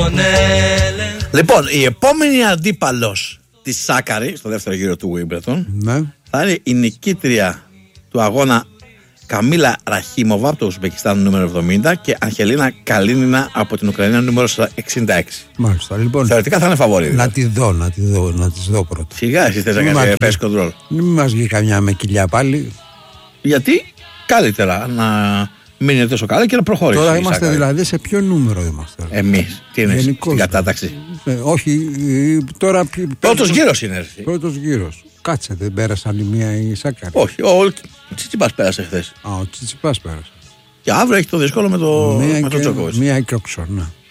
Λοιπόν, η επόμενη αντίπαλος της Σάκαρη στο δεύτερο γύρο του Wimbledon θα είναι η νικήτρια του αγώνα Καμίλα Ραχίμοβα από το Ουσμπεκιστάν νούμερο 70 και Αγγελίνα Καλίνινα από την Ουκρανία νούμερο 66. Μάλιστα, λοιπόν. Θεωρητικά θα είναι φαβορί. Να τις δω πρώτα. Σιγά, εσύ θες να κάνεις πες κοντρόλ. Μην μας βγει καμιά με κοιλιά πάλι. Γιατί καλύτερα να μην είναι τόσο καλά και να προχωρήσει. Τώρα είμαστε δηλαδή σε ποιο νούμερο είμαστε? Εμείς, τι είναι στην κατάταξη? Όχι, τώρα. Πρώτος γύρος είναι. Πρώτος γύρος. Κάτσε, δεν πέρασαν η μία η Σάκαρη? Όχι, ο Τσιτσιπάς πέρασε χθες. Ο Τσιτσιπάς πέρασε. Και αύριο έχει το δύσκολο με το Τζόκοβιτς. Μία και οξό, ναι.